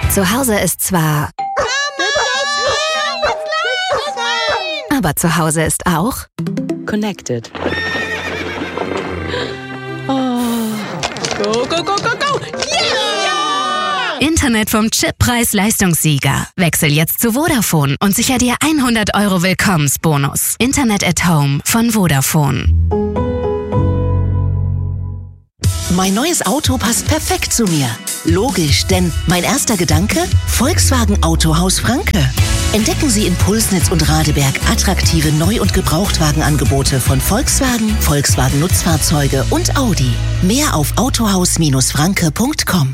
Zu Hause ist zwar... Aber zu Hause ist auch... Connected. Oh. Go, go, go, go, go! Yeah! Internet vom Chip Preis-Leistungssieger. Wechsel jetzt zu Vodafone und sicher dir 100 € Willkommensbonus. Internet at Home von Vodafone. Mein neues Auto passt perfekt zu mir. Logisch, denn mein erster Gedanke? Volkswagen Autohaus Franke. Entdecken Sie in Pulsnitz und Radeberg attraktive Neu- und Gebrauchtwagenangebote von Volkswagen, Volkswagen Nutzfahrzeuge und Audi. Mehr auf autohaus-franke.com.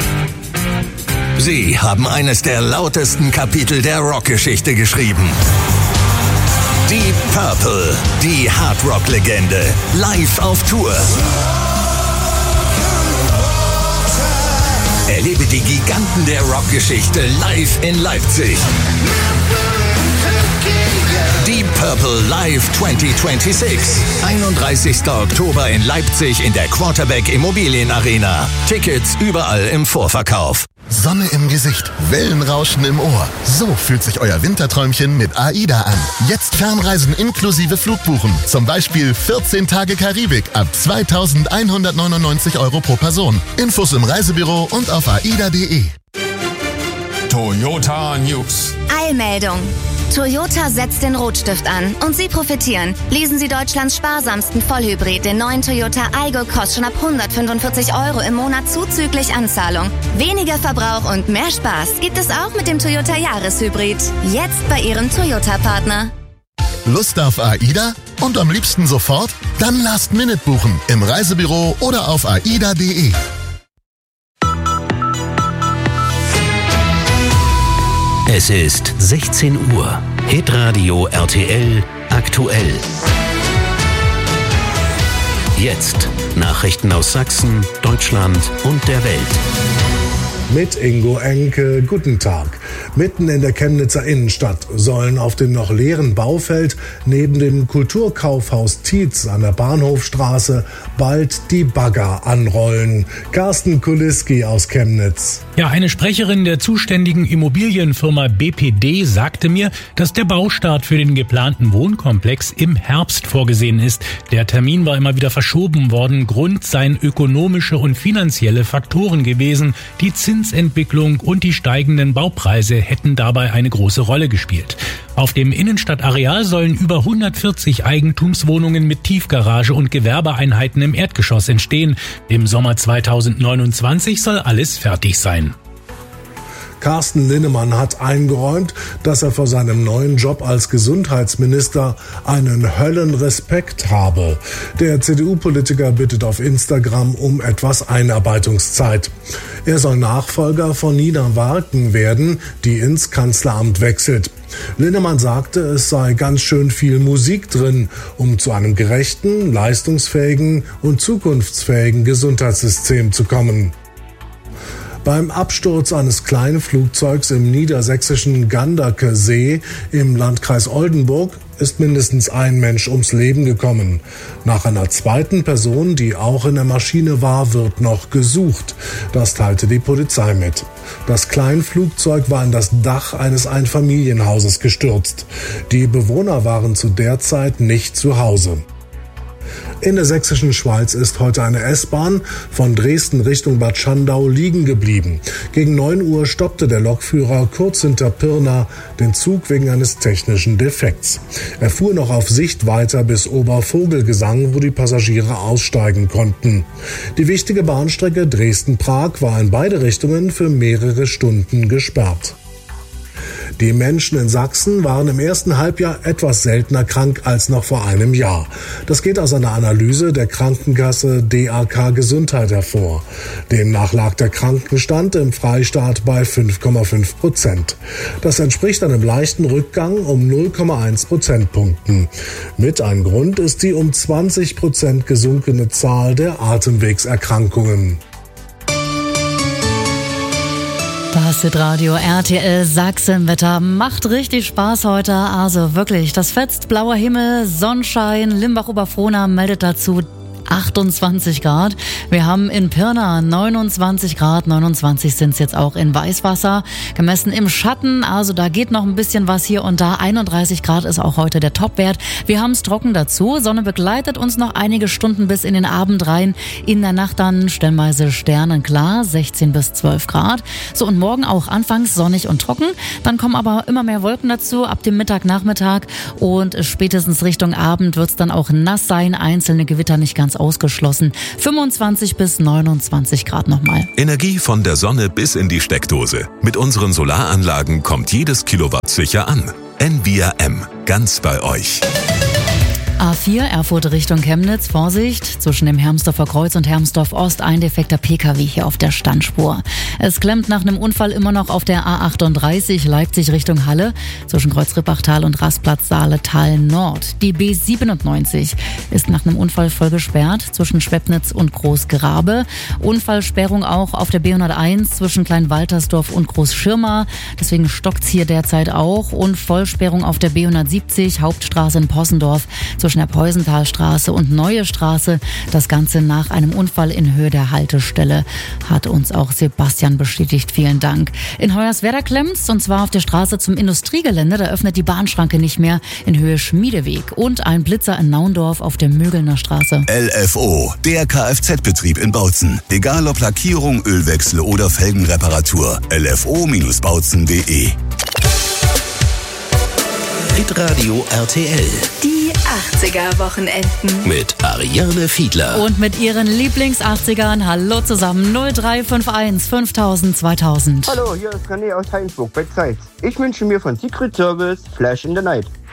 Sie haben eines der lautesten Kapitel der Rockgeschichte geschrieben. Deep Purple, die Hardrock-Legende, live auf Tour. Erlebe die Giganten der Rockgeschichte live in Leipzig. Deep Purple Live 2026. 31. Oktober in Leipzig in der Quarterback Immobilienarena. Tickets überall im Vorverkauf. Sonne im Gesicht, Wellenrauschen im Ohr. So fühlt sich euer Winterträumchen mit AIDA an. Jetzt Fernreisen inklusive Flugbuchen. Zum Beispiel 14 Tage Karibik ab 2.199 € pro Person. Infos im Reisebüro und auf aida.de. Toyota News. Eilmeldung. Toyota setzt den Rotstift an und Sie profitieren. Lesen Sie Deutschlands sparsamsten Vollhybrid, den neuen Toyota Aygo, kostet schon ab 145 € im Monat zuzüglich Anzahlung. Weniger Verbrauch und mehr Spaß gibt es auch mit dem Toyota Jahreshybrid. Jetzt bei Ihrem Toyota-Partner. Lust auf AIDA? Und am liebsten sofort? Dann Last Minute buchen im Reisebüro oder auf aida.de. Es ist 16 Uhr. Hitradio RTL aktuell. Jetzt Nachrichten aus Sachsen, Deutschland und der Welt. Mit Ingo Enke, guten Tag. Mitten in der Chemnitzer Innenstadt sollen auf dem noch leeren Baufeld neben dem Kulturkaufhaus Tietz an der Bahnhofstraße bald die Bagger anrollen. Carsten Kuliski aus Chemnitz. Ja, eine Sprecherin der zuständigen Immobilienfirma BPD sagte mir, dass der Baustart für den geplanten Wohnkomplex im Herbst vorgesehen ist. Der Termin war immer wieder verschoben worden. Grund seien ökonomische und finanzielle Faktoren gewesen. Die Zinsentwicklung und die steigenden Baupreise hätten dabei eine große Rolle gespielt. Auf dem Innenstadtareal sollen über 140 Eigentumswohnungen mit Tiefgarage und Gewerbeeinheiten im Erdgeschoss entstehen. Im Sommer 2029 soll alles fertig sein. Carsten Linnemann hat eingeräumt, dass er vor seinem neuen Job als Gesundheitsminister einen Höllenrespekt habe. Der CDU-Politiker bittet auf Instagram um etwas Einarbeitungszeit. Er soll Nachfolger von Nina Warken werden, die ins Kanzleramt wechselt. Linnemann sagte, es sei ganz schön viel Musik drin, um zu einem gerechten, leistungsfähigen und zukunftsfähigen Gesundheitssystem zu kommen. Beim Absturz eines kleinen Flugzeugs im niedersächsischen Ganderkesee im Landkreis Oldenburg ist mindestens ein Mensch ums Leben gekommen. Nach einer zweiten Person, die auch in der Maschine war, wird noch gesucht. Das teilte die Polizei mit. Das Kleinflugzeug war in das Dach eines Einfamilienhauses gestürzt. Die Bewohner waren zu der Zeit nicht zu Hause. In der sächsischen Schweiz ist heute eine S-Bahn von Dresden Richtung Bad Schandau liegen geblieben. Gegen 9 Uhr stoppte der Lokführer kurz hinter Pirna den Zug wegen eines technischen Defekts. Er fuhr noch auf Sicht weiter bis Obervogelgesang, wo die Passagiere aussteigen konnten. Die wichtige Bahnstrecke Dresden-Prag war in beide Richtungen für mehrere Stunden gesperrt. Die Menschen in Sachsen waren im ersten Halbjahr etwas seltener krank als noch vor einem Jahr. Das geht aus einer Analyse der Krankenkasse DAK Gesundheit hervor. Demnach lag der Krankenstand im Freistaat bei 5,5%. Das entspricht einem leichten Rückgang um 0,1 Prozentpunkten. Mit ein Grund ist die um 20% gesunkene Zahl der Atemwegserkrankungen. Das Hitradio RTL Sachsenwetter macht richtig Spaß heute, also wirklich, das fetzt, blauer Himmel, Sonnenschein, Limbach-Oberfrohna meldet dazu 28 Grad. Wir haben in Pirna 29 Grad, 29 sind es jetzt auch in Weißwasser. Gemessen im Schatten, also da geht noch ein bisschen was hier und da. 31 Grad ist auch heute der Topwert. Wir haben es trocken dazu. Sonne begleitet uns noch einige Stunden bis in den Abend rein. In der Nacht dann stellenweise sternenklar, 16 bis 12 Grad. So, und morgen auch anfangs sonnig und trocken. Dann kommen aber immer mehr Wolken dazu ab dem Nachmittag und spätestens Richtung Abend wird es dann auch nass sein. Einzelne Gewitter nicht ganz ausgeschlossen. 25 bis 29 Grad nochmal. Energie von der Sonne bis in die Steckdose. Mit unseren Solaranlagen kommt jedes Kilowatt sicher an. NVRM, ganz bei euch. A4 Erfurt Richtung Chemnitz, Vorsicht, zwischen dem Hermsdorfer Kreuz und Hermsdorf Ost ein defekter PKW hier auf der Standspur. Es klemmt nach einem Unfall immer noch auf der A38 Leipzig Richtung Halle, zwischen Kreuz-Rippachtal und Rastplatz Saaletal Nord. Die B97 ist nach einem Unfall voll gesperrt, zwischen Schwebnitz und Großgrabe. Unfallsperrung auch auf der B101 zwischen Kleinwaltersdorf und Großschirma, deswegen stockt's hier derzeit auch. Und Vollsperrung auf der B170 Hauptstraße in Possendorf, zwischen der Peusenthalstraße und Neue Straße. Das Ganze nach einem Unfall in Höhe der Haltestelle, hat uns auch Sebastian bestätigt. Vielen Dank. In Hoyerswerda klemmt's, und zwar auf der Straße zum Industriegelände. Da öffnet die Bahnschranke nicht mehr in Höhe Schmiedeweg. Und ein Blitzer in Naundorf auf der Mögelner Straße. LFO, der Kfz-Betrieb in Bautzen. Egal ob Lackierung, Ölwechsel oder Felgenreparatur. LFO-Bautzen.de. Hitradio RTL. Die 80er-Wochenenden. Mit Ariane Fiedler. Und mit ihren Lieblings-80ern. Hallo zusammen. 0351 5000 2000. Hallo, hier ist René aus Heinsburg bei Zeitz. Ich wünsche mir von Secret Service Flash in the Night.